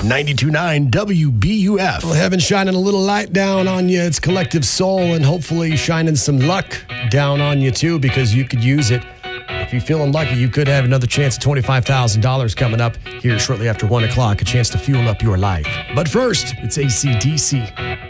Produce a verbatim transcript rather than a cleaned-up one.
ninety-two point nine W B U F. Well, heaven shining a little light down on you. It's Collective Soul, and hopefully shining some luck down on you, too, because you could use it. If you're feeling lucky, you could have another chance at twenty-five thousand dollars coming up here shortly after one o'clock, a chance to fuel up your life. But first, it's A C D C.